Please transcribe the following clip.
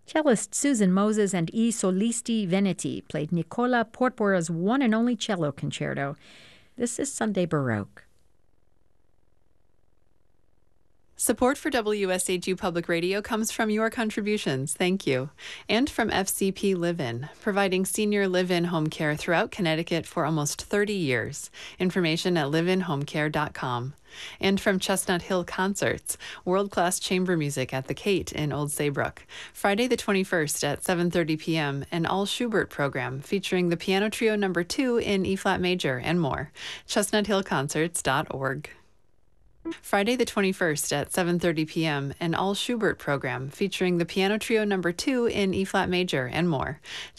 Cellist Susan Moses and I Solisti Veneti played Nicola Porpora's one and only cello concerto. This is Sunday Baroque. Support for WSHU Public Radio comes from your contributions, thank you, and from FCP Live-In, providing senior live-in home care throughout Connecticut for almost 30 years. Information at liveinhomecare.com. And from Chestnut Hill Concerts, world-class chamber music at the Kate in Old Saybrook. Friday the 21st at 7:30 p.m., an all-Schubert program featuring the Piano Trio No. 2 in E-flat major and more. ChestnutHillConcerts.org. Friday the 21st at 7:30 p.m., an all-Schubert program featuring the Piano Trio No. 2 in E-flat major and more.